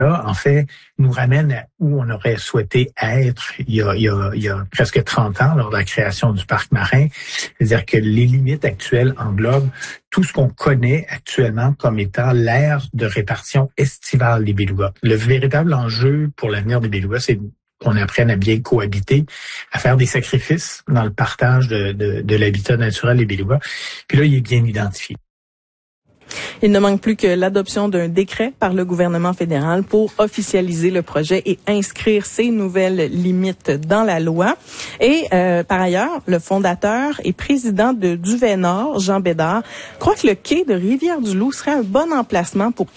là, en fait, nous ramène à où on aurait souhaité être il y a presque 30 ans lors de la création du parc marin. C'est-à-dire que les limites actuelles englobent tout ce qu'on connaît actuellement comme étant l'aire de répartition estivale des belugas. Le véritable enjeu pour l'avenir des belugas, c'est qu'on apprenne à bien cohabiter, à faire des sacrifices dans le partage de l'habitat naturel des belugas. Puis là, il est bien identifié. Il ne manque plus que l'adoption d'un décret par le gouvernement fédéral pour officialiser le projet et inscrire ces nouvelles limites dans la loi. Et par ailleurs, le fondateur et président de Duvet-Nord, Jean Bédard, croit que le quai de Rivière-du-Loup serait un bon emplacement pour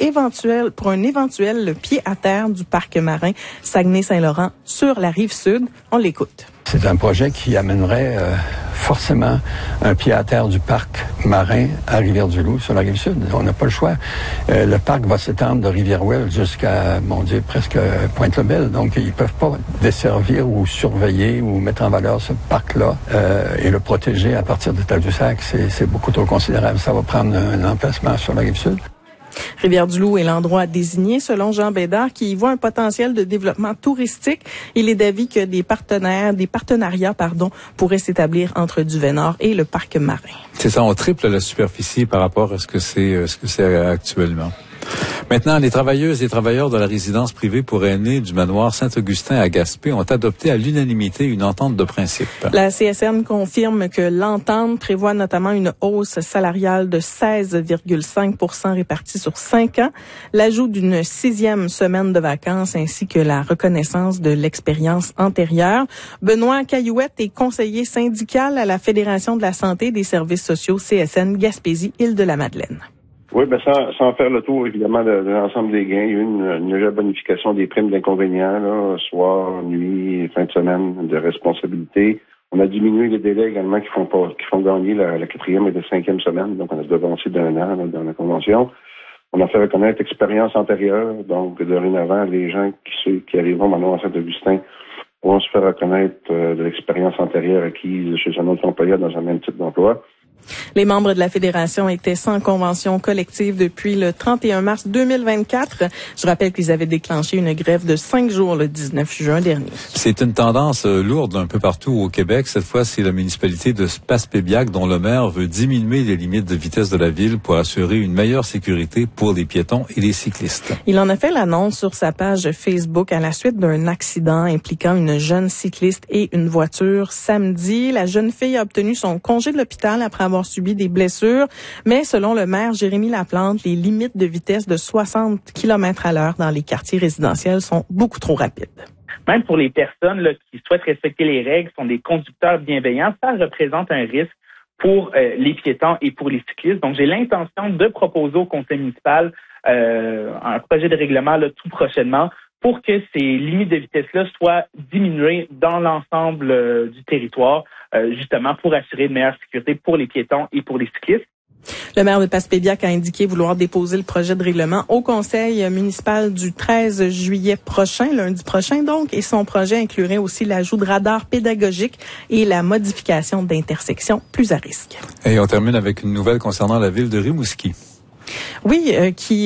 un éventuel pied-à-terre du parc marin Saguenay-Saint-Laurent sur la rive sud. On l'écoute. C'est un projet qui amènerait forcément un pied-à-terre du parc marin à Rivière-du-Loup, sur la rive sud. On n'a pas le choix. Le parc va s'étendre de Rivière-Ouelle jusqu'à, presque Pointe-le-Bel. Donc, ils peuvent pas desservir ou surveiller ou mettre en valeur ce parc-là et le protéger à partir de Tadoussac. C'est beaucoup trop considérable. Ça va prendre un emplacement sur la rive sud. Rivière-du-Loup est l'endroit désigné, selon Jean Bédard, qui y voit un potentiel de développement touristique. Il est d'avis que des partenariats pourraient s'établir entre Duvet-Nord et le parc marin. C'est ça, on triple la superficie par rapport à ce que c'est actuellement. Maintenant, les travailleuses et travailleurs de la résidence privée pour aînés du manoir Saint-Augustin à Gaspé ont adopté à l'unanimité une entente de principe. La CSN confirme que l'entente prévoit notamment une hausse salariale de 16,5 % répartie sur 5 ans, l'ajout d'une 6e semaine de vacances ainsi que la reconnaissance de l'expérience antérieure. Benoît Caillouette est conseiller syndical à la Fédération de la santé et des services sociaux CSN Gaspésie-Île-de-la-Madeleine. Oui, sans faire le tour, évidemment, de l'ensemble des gains, il y a eu une légère bonification des primes d'inconvénients, là, soir, nuit, fin de semaine, de responsabilité. On a diminué les délais également qui font gagner la 4e et la 5e semaine, donc on a devancé d'1 an là, dans la convention. On a fait reconnaître l'expérience antérieure, donc dorénavant, les gens qui arriveront maintenant à Saint-Augustin pourront se faire reconnaître de l'expérience antérieure acquise chez un autre employeur dans un même type d'emploi. Les membres de la Fédération étaient sans convention collective depuis le 31 mars 2024. Je rappelle qu'ils avaient déclenché une grève de 5 jours le 19 juin dernier. C'est une tendance lourde un peu partout au Québec. Cette fois, c'est la municipalité de Passepébiac dont le maire veut diminuer les limites de vitesse de la ville pour assurer une meilleure sécurité pour les piétons et les cyclistes. Il en a fait l'annonce sur sa page Facebook à la suite d'un accident impliquant une jeune cycliste et une voiture samedi. La jeune fille a obtenu son congé de l'hôpital après avoir subi des blessures, mais selon le maire Jérémy Laplante, les limites de vitesse de 60 km/h dans les quartiers résidentiels sont beaucoup trop rapides. Même pour les personnes là, qui souhaitent respecter les règles, sont des conducteurs bienveillants, ça représente un risque pour les piétons et pour les cyclistes. Donc, j'ai l'intention de proposer au conseil municipal un projet de règlement là, tout prochainement pour que ces limites de vitesse-là soient diminuées dans l'ensemble du territoire, justement pour assurer une meilleure sécurité pour les piétons et pour les cyclistes. Le maire de Passepébiac a indiqué vouloir déposer le projet de règlement au conseil municipal du 13 juillet prochain, lundi prochain donc, et son projet inclurait aussi l'ajout de radars pédagogiques et la modification d'intersections plus à risque. Et on termine avec une nouvelle concernant la ville de Rimouski. Oui,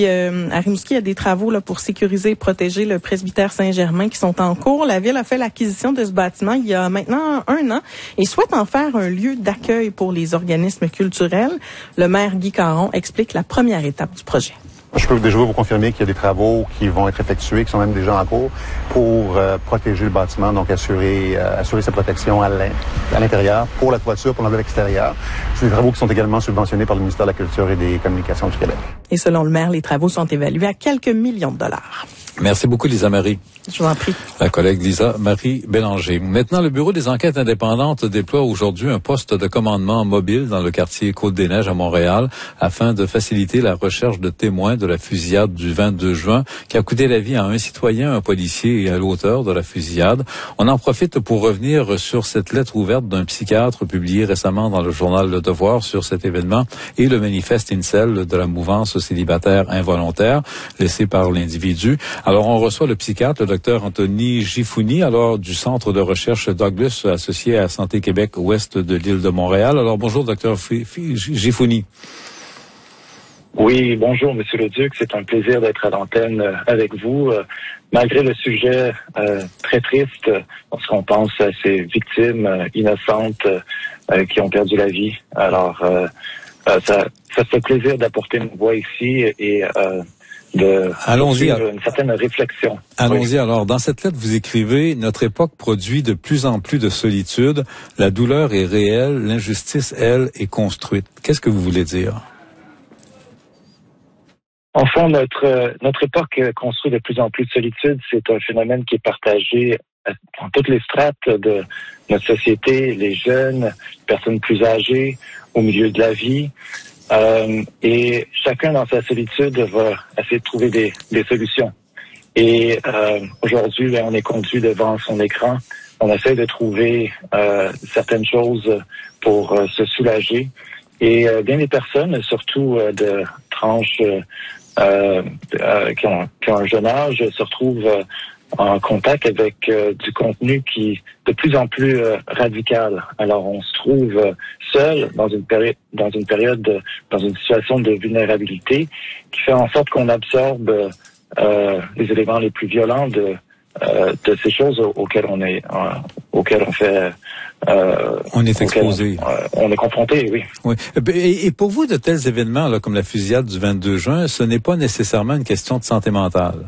à Rimouski, il y a des travaux là pour sécuriser et protéger le presbytère Saint-Germain qui sont en cours. La ville a fait l'acquisition de ce bâtiment il y a maintenant 1 an et souhaite en faire un lieu d'accueil pour les organismes culturels. Le maire Guy Caron explique la première étape du projet. Je peux déjà vous confirmer qu'il y a des travaux qui vont être effectués, qui sont même déjà en cours, pour protéger le bâtiment, donc assurer sa protection à l'intérieur, pour la toiture, pour l'enveloppe extérieure. C'est des travaux qui sont également subventionnés par le ministère de la Culture et des Communications du Québec. Et selon le maire, les travaux sont évalués à quelques millions de dollars. Merci beaucoup, Lisa Marie. Je vous en prie. La collègue Lisa Marie Bélanger. Maintenant, le Bureau des enquêtes indépendantes déploie aujourd'hui un poste de commandement mobile dans le quartier Côte-des-Neiges à Montréal afin de faciliter la recherche de témoins de la fusillade du 22 juin qui a coûté la vie à un citoyen, un policier et à l'auteur de la fusillade. On en profite pour revenir sur cette lettre ouverte d'un psychiatre publiée récemment dans le journal Le Devoir sur cet événement et le manifeste Incel de la mouvance célibataire involontaire laissé par l'individu. Alors, on reçoit le psychiatre, le docteur Anthony Gifouni, alors du Centre de recherche Douglas, associé à Santé Québec ouest de l'île de Montréal. Alors, bonjour, docteur Gifouni. Oui, bonjour, Monsieur Leduc. C'est un plaisir d'être à l'antenne avec vous. Malgré le sujet très triste, lorsqu'on pense à ces victimes innocentes qui ont perdu la vie. Alors, ça fait plaisir d'apporter une voix ici et de une certaine réflexion. Allons-y. Oui. Alors, dans cette lettre, vous écrivez « Notre époque produit de plus en plus de solitude. La douleur est réelle. L'injustice, elle, est construite. » Qu'est-ce que vous voulez dire? En fond, notre époque construit de plus en plus de solitude. C'est un phénomène qui est partagé dans toutes les strates de notre société, les jeunes, les personnes plus âgées, au milieu de la vie. Et chacun dans sa solitude va essayer de trouver des solutions. Et aujourd'hui, on est conduit devant son écran. On essaie de trouver certaines choses pour se soulager. Et bien des personnes, surtout de tranches qui ont un jeune âge, se retrouvent en contact avec du contenu qui est de plus en plus radical. Alors on se trouve seul dans une période, dans une situation de vulnérabilité qui fait en sorte qu'on absorbe les éléments les plus violents de ces choses auxquelles on est exposé. On est confronté, oui. Oui. Et pour vous, de tels événements là, comme la fusillade du 22 juin, ce n'est pas nécessairement une question de santé mentale.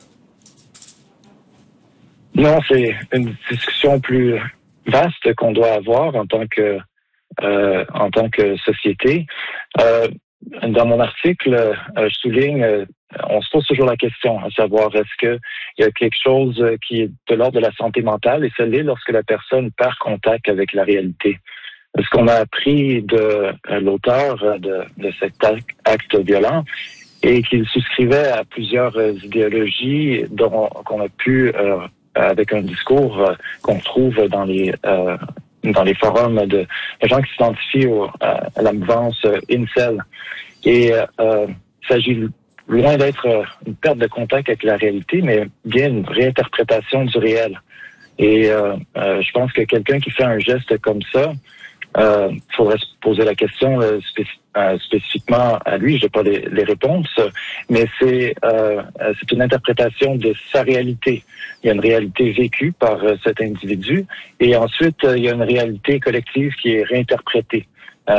Non, c'est une discussion plus vaste qu'on doit avoir en tant que société. Dans mon article, je souligne, on se pose toujours la question, à savoir est-ce que il y a quelque chose qui est de l'ordre de la santé mentale, et ça l'est lorsque la personne perd contact avec la réalité. Ce qu'on a appris de l'auteur de cet acte violent et qu'il souscrivait à plusieurs idéologies qu'on a pu avec un discours qu'on trouve dans les forums de gens qui s'identifient à la mouvance incel. Et il s'agit loin d'être une perte de contact avec la réalité, mais bien une réinterprétation du réel. Et je pense que quelqu'un qui fait un geste comme ça, faudrait se poser la question spécifiquement à lui. J'ai pas les réponses, mais c'est une interprétation de sa réalité. Il y a une réalité vécue par cet individu, et ensuite il y a une réalité collective qui est réinterprétée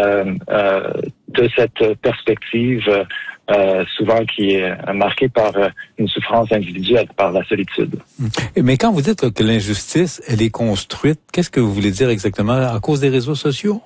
de cette perspective, souvent qui est marquée par une souffrance individuelle, par la solitude. Mais quand vous dites que l'injustice, elle est construite, qu'est-ce que vous voulez dire exactement? À cause des réseaux sociaux?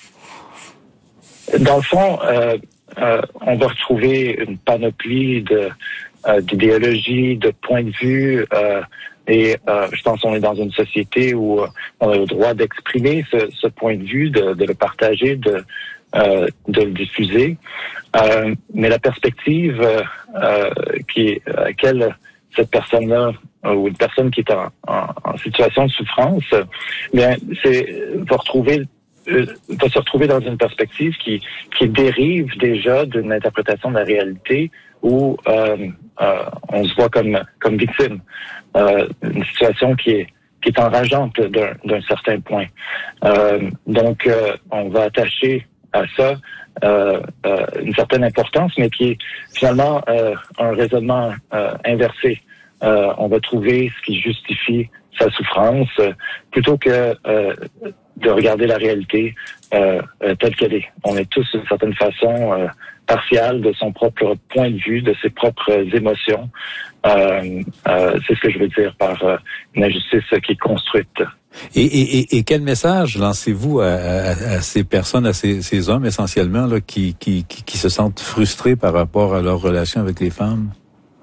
Dans le fond, on va retrouver une panoplie d'idéologies, de points de vue, et je pense qu'on est dans une société où on a le droit d'exprimer ce point de vue, de le partager, de le diffuser. Mais la perspective à laquelle cette personne-là, ou une personne qui est en situation de souffrance, bien, va se retrouver dans une perspective qui dérive déjà d'une interprétation de la réalité où on se voit comme victime. Une situation qui est enrageante d'un certain point. Donc, on va attacher à ça une certaine importance, mais qui est finalement un raisonnement inversé. On va trouver ce qui justifie sa souffrance plutôt que de regarder la réalité telle qu'elle est. On est tous d'une certaine façon partial de son propre point de vue, de ses propres émotions. C'est ce que je veux dire par une injustice qui est construite. Et quel message lancez-vous à ces personnes, à ces hommes essentiellement là, qui se sentent frustrés par rapport à leur relation avec les femmes?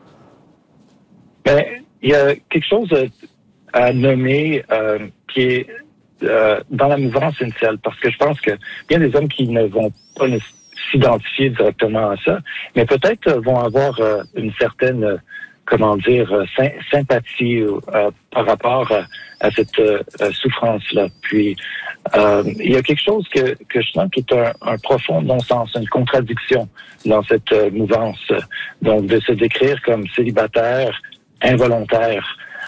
Ben, il y a quelque chose à nommer qui est dans la mouvance incel, parce que je pense que bien des hommes qui ne vont pas s'identifier directement à ça, mais peut-être vont avoir une certaine sympathie par rapport à cette souffrance-là. Puis, il y a quelque chose que je sens qui est un profond non-sens, une contradiction dans cette mouvance. Donc, de se décrire comme célibataire, involontaire.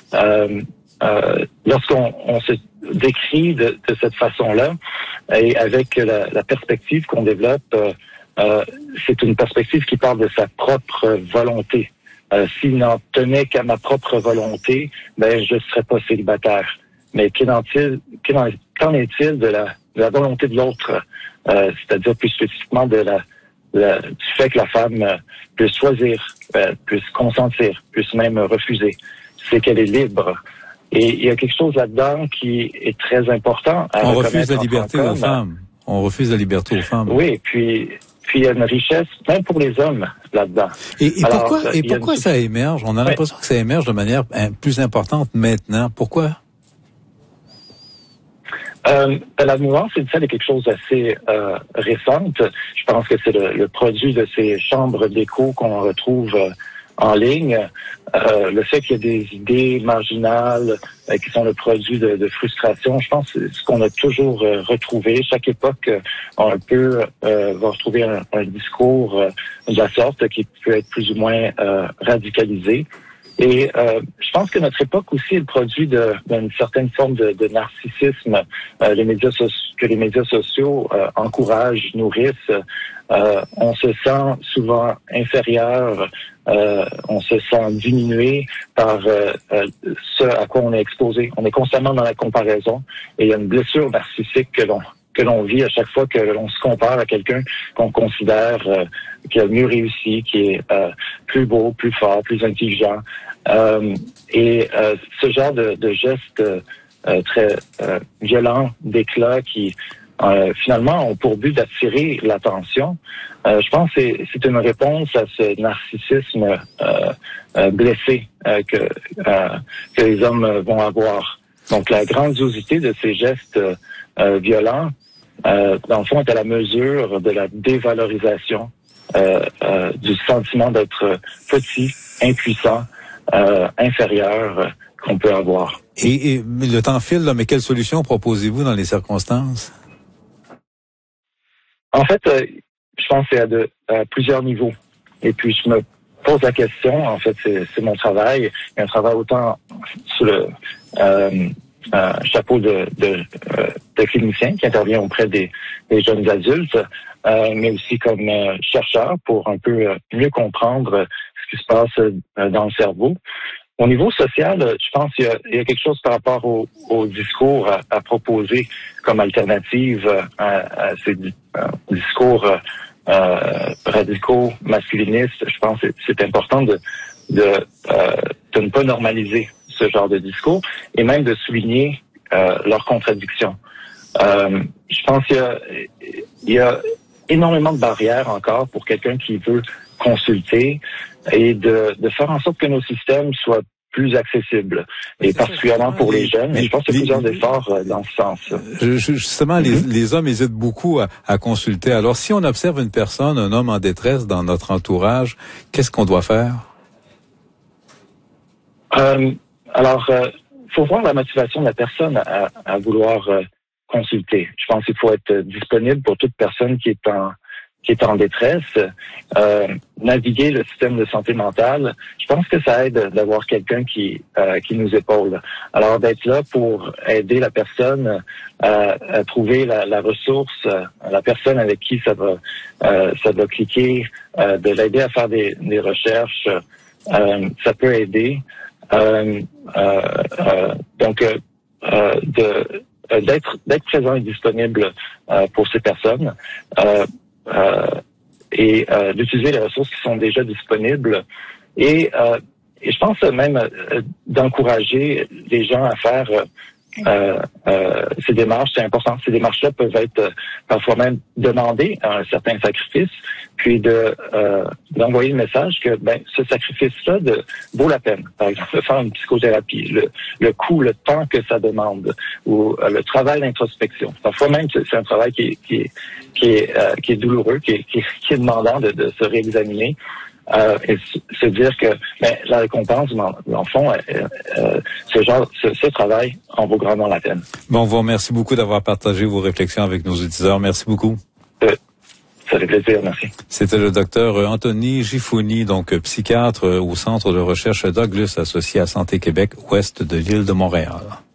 Lorsqu'on se décrit de cette façon-là, et avec la perspective qu'on développe c'est une perspective qui parle de sa propre volonté. S'il n'en tenait qu'à ma propre volonté, ben je serais pas célibataire. Mais qu'en est-il de la volonté de l'autre, c'est-à-dire plus spécifiquement du fait que la femme puisse choisir, puisse consentir, puisse même refuser. C'est qu'elle est libre. Et il y a quelque chose là-dedans qui est très important à reconnaître. On refuse la liberté aux femmes. On refuse la liberté aux femmes. Oui, puis il y a une richesse, même pour les hommes, là-dedans. Et pourquoi ça émerge? On a l'impression que ça émerge de manière plus importante maintenant. Pourquoi? La mouvance c'est quelque chose d'assez récente. Je pense que c'est le produit de ces chambres d'écho qu'on retrouve en ligne. Le fait qu'il y ait des idées marginales qui sont le produit de frustration, je pense que c'est ce qu'on a toujours retrouvé. Chaque époque va retrouver un discours de la sorte qui peut être plus ou moins radicalisé. Et je pense que notre époque aussi est le produit d'une certaine forme de narcissisme que les médias sociaux encouragent, nourrissent. On se sent souvent inférieur, on se sent diminué par ce à quoi on est exposé. On est constamment dans la comparaison et il y a une blessure narcissique que l'on vit à chaque fois que l'on se compare à quelqu'un qu'on considère qui a mieux réussi, qui est plus beau, plus fort, plus intelligent. Et ce genre de gestes très violents, d'éclat, qui finalement ont pour but d'attirer l'attention, je pense que c'est une réponse à ce narcissisme blessé que les hommes vont avoir. Donc la grandiosité de ces gestes violents, dans le fond, est à la mesure de la dévalorisation du sentiment d'être petit, impuissant, inférieur qu'on peut avoir. Et le temps file, là, mais quelle solution proposez-vous dans les circonstances? En fait, je pense que c'est à plusieurs niveaux. Et puis, je me pose la question, en fait, c'est mon travail. Il y a un travail autant sous le chapeau de clinicien qui intervient auprès des jeunes adultes, mais aussi comme chercheur pour un peu mieux comprendre ce qui se passe dans le cerveau. Au niveau social, je pense qu'il y a quelque chose par rapport au discours à proposer comme alternative à ces discours radicaux, masculinistes. Je pense que c'est important de ne pas normaliser ce genre de discours et même de souligner leurs contradictions. Je pense qu'il y a énormément de barrières encore pour quelqu'un qui veut consulter et de faire en sorte que nos systèmes soient plus accessibles, et particulièrement pour les jeunes. Mais je pense qu'il y a plusieurs efforts dans ce sens. Justement, les hommes hésitent beaucoup à consulter. Alors, si on observe une personne, un homme en détresse dans notre entourage, qu'est-ce qu'on doit faire? Faut voir la motivation de la personne à vouloir consulter. Je pense qu'il faut être disponible pour toute personne qui est en détresse. Naviguer le système de santé mentale, je pense que ça aide d'avoir quelqu'un qui nous épaule. Alors d'être là pour aider la personne à trouver la ressource, la personne avec qui ça va cliquer, de l'aider à faire des recherches, ça peut aider. Donc d'être présent et disponible pour ces personnes. Et d'utiliser les ressources qui sont déjà disponibles et je pense même d'encourager les gens à faire ces démarches. C'est important. Ces démarches-là peuvent être parfois même demandées à un certain sacrifice, puis d'envoyer le message que ce sacrifice-là vaut la peine. Par exemple, de faire une psychothérapie, le coût, le temps que ça demande, ou le travail d'introspection. Parfois même, c'est un travail qui est douloureux, qui est demandant de se réexaminer. Et se dire que la récompense, dans le fond, ce travail en vaut grandement la peine. Bon, on vous remercie beaucoup d'avoir partagé vos réflexions avec nos auditeurs. Merci beaucoup. Ça fait plaisir, merci. C'était le docteur Anthony Gifouni, donc psychiatre au Centre de recherche Douglas associé à Santé Québec, ouest de l'île de Montréal.